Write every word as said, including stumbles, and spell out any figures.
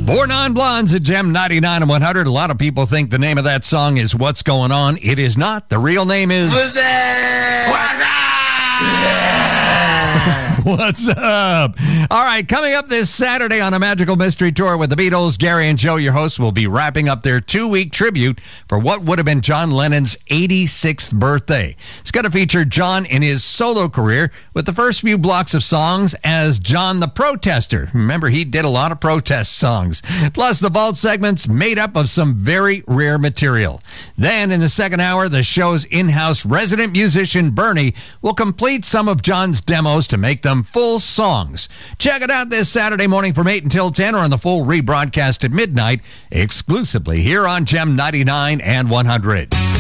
Four Non-Blondes at Gem ninety-nine and one hundred. A lot of people think the name of that song is What's Going On. It is not. The real name is... What's that? What's up? All right, coming up this Saturday on a Magical Mystery Tour with the Beatles, Gary and Joe, your hosts, will be wrapping up their two-week tribute for what would have been John Lennon's eighty-sixth birthday. It's going to feature John in his solo career with the first few blocks of songs as John the Protester. Remember, he did a lot of protest songs. Plus, the vault segments made up of some very rare material. Then, in the second hour, the show's in-house resident musician, Bernie, will complete some of John's demos to make them full songs. Check it out this Saturday morning from eight until ten or on the full rebroadcast at midnight, exclusively here on Gem ninety-nine and one hundred.